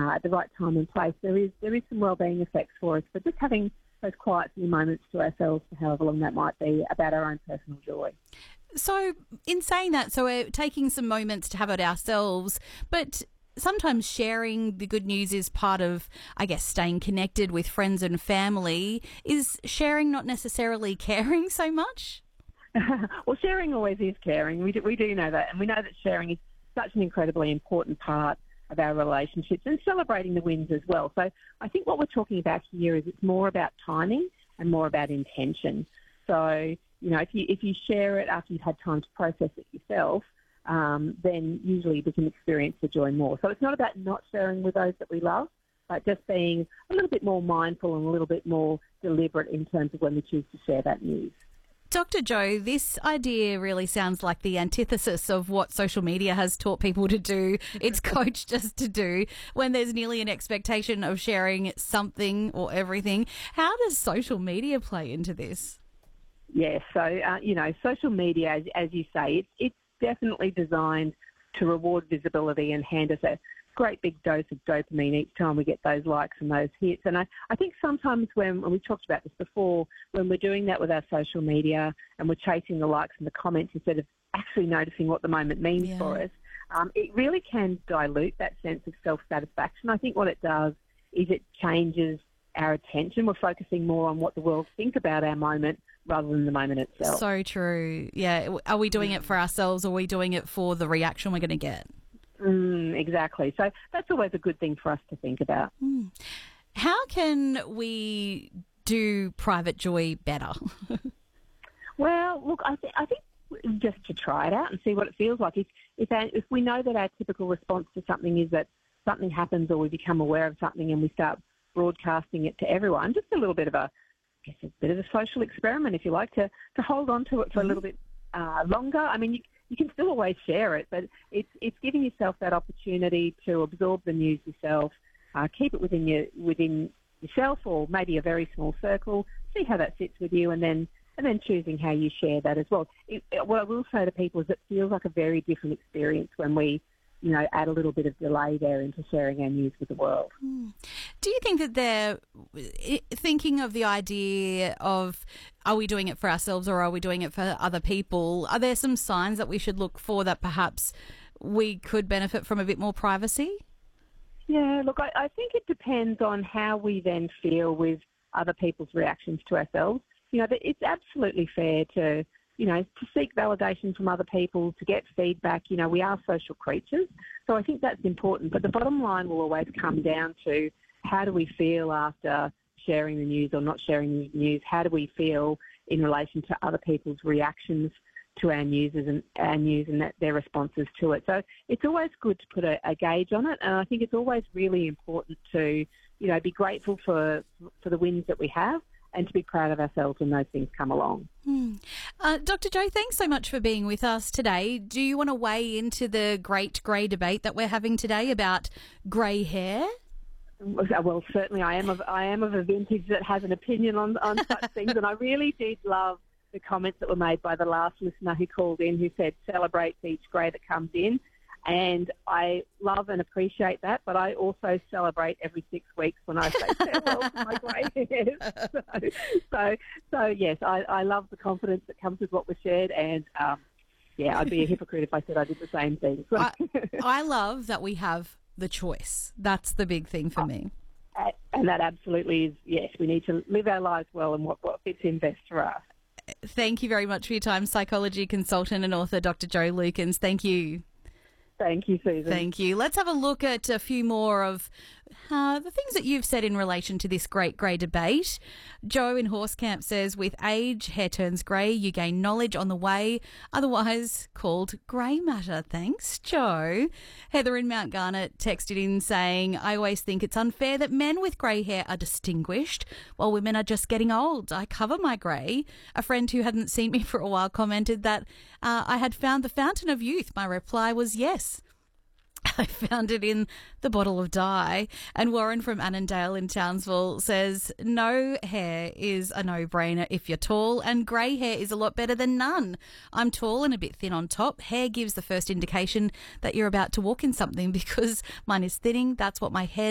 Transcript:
at the right time and place, there is some wellbeing effects for us. But just having those quiet few moments to ourselves, for however long that might be, about our own personal joy. So in saying that, so we're taking some moments to have it ourselves, but sometimes sharing the good news is part of, I guess, staying connected with friends and family. Is sharing not necessarily caring so much? Well, sharing always is caring. We do know that, and we know that sharing is such an incredibly important part of our relationships, and celebrating the wins as well. So I think what we're talking about here is it's more about timing and more about intention. So, if you share it after you've had time to process it yourself, then usually we can experience the joy more. So it's not about not sharing with those that we love, but just being a little bit more mindful and a little bit more deliberate in terms of when we choose to share that news. Dr. Jo, this idea really sounds like the antithesis of what social media has taught people to do. It's coached us to do when there's nearly an expectation of sharing something or everything. How does social media play into this? Yes, so, social media, as you say, it's definitely designed to reward visibility and hand us a great big dose of dopamine each time we get those likes and those hits. And I think sometimes when we talked about this before, when we're doing that with our social media and we're chasing the likes and the comments instead of actually noticing what the moment means for us, it really can dilute that sense of self-satisfaction. I think what it does is it changes our attention. We're focusing more on what the world think about our moment rather than the moment itself. So true. Yeah. Are we doing it for ourselves, or are we doing it for the reaction we're going to get? Exactly. So that's always a good thing for us to think about. How can we do private joy better? Well, look, I think just to try it out and see what it feels like. If we know that our typical response to something is that something happens or we become aware of something and we start broadcasting it to everyone, just a little bit of a bit of a social experiment, if you like, to hold on to it for a little bit longer. I mean, you can still always share it, but it's giving yourself that opportunity to absorb the news yourself, keep it within yourself, or maybe a very small circle, see how that sits with you, and then choosing how you share that as well. What I will say to people is it feels like a very different experience when we add a little bit of delay there into sharing our news with the world. Do you think that they're thinking of the idea of, are we doing it for ourselves or are we doing it for other people? Are there some signs that we should look for that perhaps we could benefit from a bit more privacy? Yeah, look, I think it depends on how we then feel with other people's reactions to ourselves. It's absolutely fair to seek validation from other people, to get feedback. We are social creatures, so I think that's important. But the bottom line will always come down to, how do we feel after sharing the news or not sharing the news? How do we feel in relation to other people's reactions to our news and their responses to it? So it's always good to put a gauge on it, and I think it's always really important to be grateful for the wins that we have, and to be proud of ourselves when those things come along. Dr. Jo, thanks so much for being with us today. Do you want to weigh into the great grey debate that we're having today about grey hair? Well, certainly I am of a vintage that has an opinion on such things, and I really did love the comments that were made by the last listener who called in, who said celebrate each grey that comes in. And I love and appreciate that, but I also celebrate every 6 weeks when I say farewell to my grey hairs. So yes, I love the confidence that comes with what was shared, and I'd be a hypocrite if I said I did the same thing. I love that we have the choice. That's the big thing for me. And that absolutely is, yes, we need to live our lives well and what fits in best for us. Thank you very much for your time, psychology consultant and author Dr. Jo Lukens. Thank you. Thank you, Susan. Thank you. Let's have a look at a few more of the things that you've said in relation to this great grey debate. Joe in Horsecamp says, with age, hair turns grey, you gain knowledge on the way, otherwise called grey matter. Thanks, Joe. Heather in Mount Garnet texted in saying, I always think it's unfair that men with grey hair are distinguished while women are just getting old. I cover my grey. A friend who hadn't seen me for a while commented that I had found the fountain of youth. My reply was yes. I found it in the bottle of dye. And Warren from Annandale in Townsville says, no hair is a no-brainer if you're tall, and grey hair is a lot better than none. I'm tall and a bit thin on top. Hair gives the first indication that you're about to walk in something because mine is thinning. That's what my hair